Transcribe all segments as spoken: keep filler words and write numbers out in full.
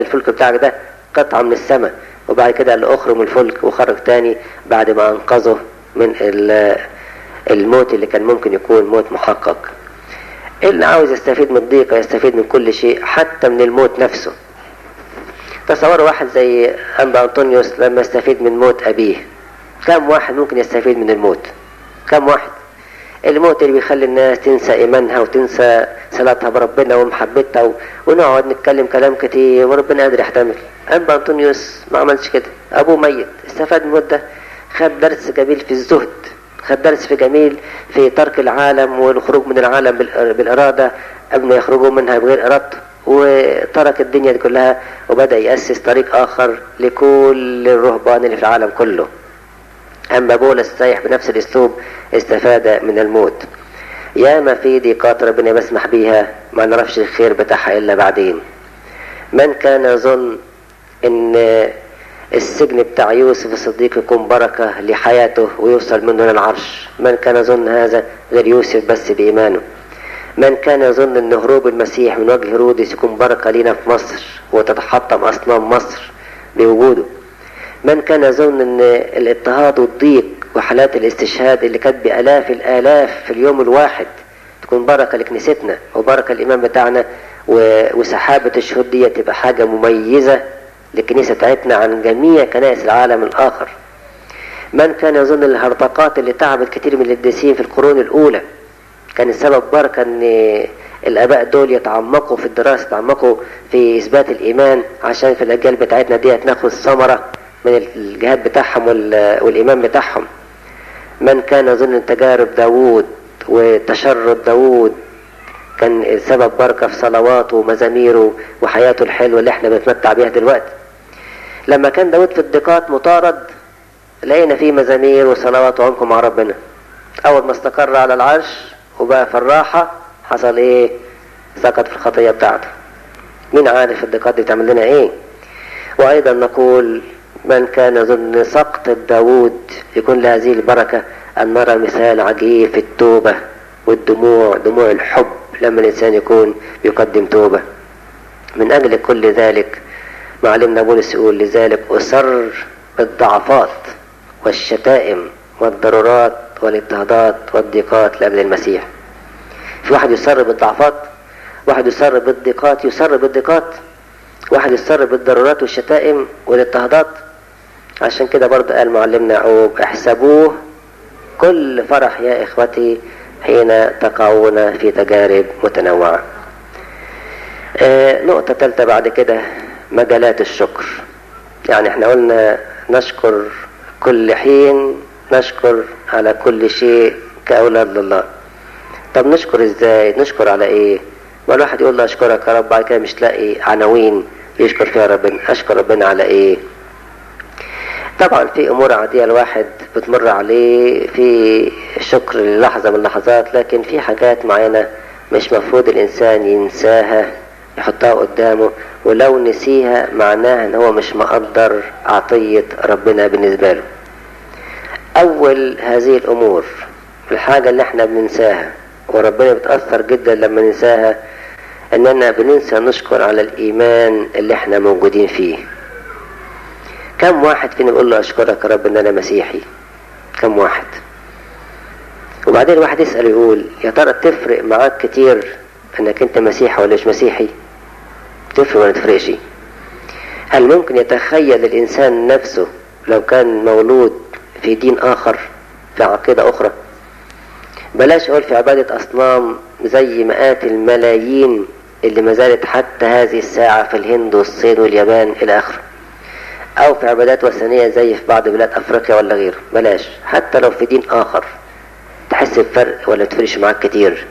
الفلك بتاعك ده قطعة من السماء، وبعد كده قال له اخرج من الفلك، وخرج تاني بعد ما انقذه من الموت اللي كان ممكن يكون موت محقق. اللي عاوز يستفيد من الضيقة يستفيد من كل شيء، حتى من الموت نفسه. تصوروا واحد زي أنبا أنطونيوس لما يستفيد من موت أبيه. كم واحد ممكن يستفيد من الموت؟ كم واحد؟ الموت اللي بيخلي الناس تنسى إيمانها وتنسى صلاتها بربنا ومحبتها و... ونقعد نتكلم كلام كتير وربنا قادر يحتمل. أنبا أنطونيوس ما عملش كده، أبوه ميت، استفاد من الموت ده، خد درس جميل في الزهد، خد درس في جميل في ترك العالم والخروج من العالم بالإرادة قبل ما يخرجوا منها بغير إرادته، وترك الدنيا دي كلها وبدأ يأسس طريق آخر لكل الرهبان اللي في العالم كله. أما بولس سايح بنفس الأسلوب، استفاد من الموت. ياما في ضيقات ربنا بسمح بيها ما نعرفش الخير بتاعها إلا بعدين. من كان يظن إن السجن بتاع يوسف الصديق يكون بركة لحياته ويوصل منه للعرش؟ من كان يظن هذا غير يوسف بس بإيمانه. من كان يظن أن هروب المسيح من وجه هيرودس يكون بركة لنا في مصر وتتحطم أصنام مصر بوجوده. من كان يظن أن الاضطهاد والضيق وحالات الاستشهاد اللي كانت بآلاف الآلاف في اليوم الواحد تكون بركة لكنيستنا وبركة الإيمان بتاعنا، وسحابة الشهود دي تبقى حاجة مميزة للكنيسة بتاعتنا عن جميع كنائس العالم الآخر. من كان يظن الهرطقات اللي تعبت كتير من القديسين في القرون الأولى كان السبب بركة ان الاباء دول يتعمقوا في الدراسة، يتعمقوا في اثبات الايمان عشان في الاجيال بتاعتنا دي ناخد ثمرة من الجهاد بتاعهم والايمان بتاعهم. من كان يظن تجارب داوود وتشرد داوود كان السبب بركة في صلواته ومزاميره وحياته الحلوة اللي احنا بنتمتع بيها دلوقتي. لما كان داوود في الضيقات مطارد لقينا فيه مزامير وصلوات وعمق مع ربنا. اول ما استقر على العرش وبقى في الراحة حصل ايه؟ سقط في الخطية بتاعته. مين عارف الضيقات دي بتعمل لنا ايه؟ وايضا نقول من كان يظن سقط داوود يكون لهذه البركة ان نرى مثال عجيب في التوبة والدموع، دموع الحب لما الانسان يكون يقدم توبة. من اجل كل ذلك معلمنا بولس يقول لذلك اصر بالضعفات والشتائم والضرورات والاضطهادات والضيقات لأجل المسيح. في واحد يسر بالضعفات، واحد يسر بالضيقات، يسر بالضيقات، واحد يسر بالضرورات والشتائم والاضطهادات. عشان كده برضه قال معلمنا يعقوب احسبوه كل فرح يا إخوتي حين تقعون في تجارب متنوعة. آه نقطة ثالثة بعد كده مجالات الشكر. يعني احنا قلنا نشكر كل حين، نشكر على كل شيء كأولاد لله. طب نشكر ازاي؟ نشكر على ايه؟ والواحد يقول له اشكرك يا رب، بعد كده مش لاقي عناوين يشكر فيها ربنا. اشكر ربنا على ايه؟ طبعا في امور عادية الواحد بتمر عليه في شكر للحظة من اللحظات، لكن في حاجات معينة مش مفروض الانسان ينساها يحطها قدامه، ولو نسيها معناها ان هو مش مقدر عطية ربنا بالنسبة له. اول هذه الامور الحاجة اللي احنا بننساها وربنا بتأثر جدا لما ننساها، اننا بننسى نشكر على الايمان اللي احنا موجودين فيه. كم واحد فينا يقول له اشكرك يا رب ان انا مسيحي؟ كم واحد؟ وبعدين الواحد يسأل يقول يا ترى تفرق معاك كتير انك انت مسيحي ولا مش مسيحي؟ تفرق ولا تفرقش؟ هل ممكن يتخيل الانسان نفسه لو كان مولود في دين اخر، في عقيدة اخرى؟ بلاش اقول في عبادة اصنام زي مئات الملايين اللي ما زالت حتى هذه الساعة في الهند والصين واليابان الى اخره، او في عبادات وثنية زي في بعض بلاد افريقيا ولا غيره. بلاش حتى لو في دين اخر، تحس بفرق ولا تفرقش معاك كتير؟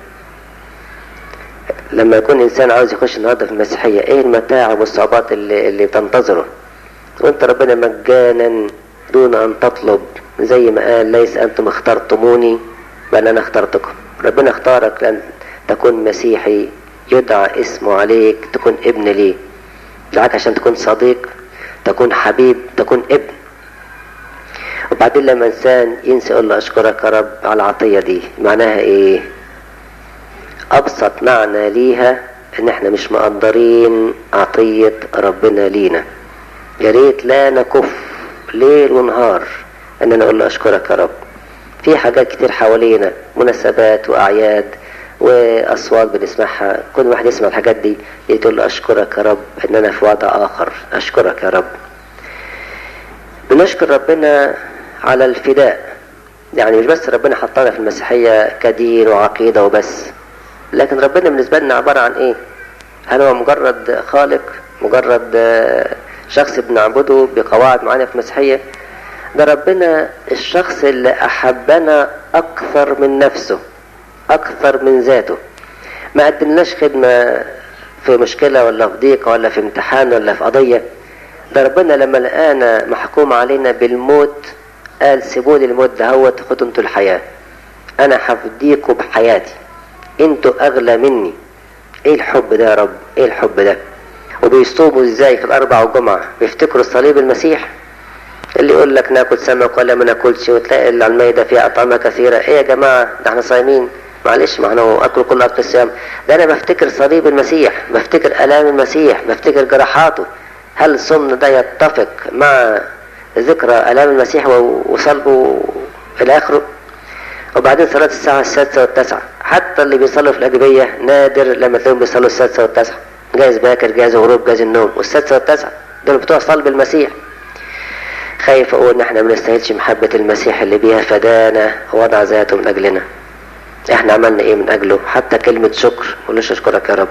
لما يكون انسان عاوز يخش النهارده في المسيحية، ايه المتاعب والصعوبات اللي, اللي بتنتظره وانت ربنا مجانا دون ان تطلب؟ زي ما قال ليس انتم اخترتموني بل انا اخترتكم. ربنا اختارك لان تكون مسيحي يدعى اسمه عليك، تكون ابن ليه، دعاك عشان تكون صديق، تكون حبيب، تكون ابن. وبعدين لما انسان ينسى يقول له اشكرك يا رب على العطية دي، معناها ايه؟ ابسط معنى ليها ان احنا مش مقدرين عطية ربنا لينا. يا ريت لا نكف ليل ونهار ان انا اقول له اشكرك يا رب. في حاجات كتير حوالينا، مناسبات واعياد واصوات بنسمعها، كل واحد يسمع الحاجات دي يقول له اشكرك يا رب ان انا في وضع اخر، اشكرك يا رب. بنشكر ربنا على الفداء، يعني مش بس ربنا حطنا في المسيحية كدين وعقيدة وبس، لكن ربنا بالنسبة لنا عبارة عن ايه؟ هل هو مجرد خالق، مجرد شخص بنعبده بقواعد معينة في المسيحية؟ ده ربنا الشخص اللي احبنا اكثر من نفسه، اكثر من ذاته. ما قدمناش خدمة في مشكلة ولا في ضيقة ولا في امتحان ولا في قضية. ده ربنا لما لقانا محكوم علينا بالموت قال سيبولي الموت ده، هو خدوا انتوا الحياة، انا هفديكوا بحياتي، انتوا اغلى مني. ايه الحب ده يا رب، ايه الحب ده؟ وبيصوموا ازاي في الاربع والجمعة؟ بيفتكروا الصليب المسيح. اللي يقول لك ناكل سمك ولا ما ناكلش، وتلاقي اللي على الميدة فيها اطعمة كثيرة. ايه يا جماعة ده احنا صايمين، معلش ما احنا اكل كل اكل الصيام. ده انا بفتكر صليب المسيح، بفتكر الام المسيح، بفتكر جراحاته. هل الصوم ده يتفق مع ذكرى الام المسيح وصلبه الى اخره؟ وبعدين صلاة الساعة السادسة والتاسعة، حتى اللي بيصلوا في الأجبية نادر لما تلاقيهم بيصلوا السادسة والتاسعة، جايز باكر جايز غروب جايز النوم، والسادسة والتاسعة دول بتوع صلب المسيح. خايف اقول ان احنا ما نستاهلش محبة المسيح اللي بيها فدانا ووضع ذاته من اجلنا. احنا عملنا ايه من اجله؟ حتى كلمة شكر مقولوش اشكرك يا رب.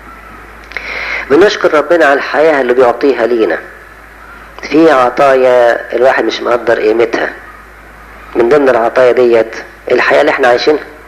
بنشكر ربنا على الحياة اللي بيعطيها لينا. في عطايا الواحد مش مقدر قيمتها، من ضمن العطايا ديت الحياة اللي احنا عايشينها.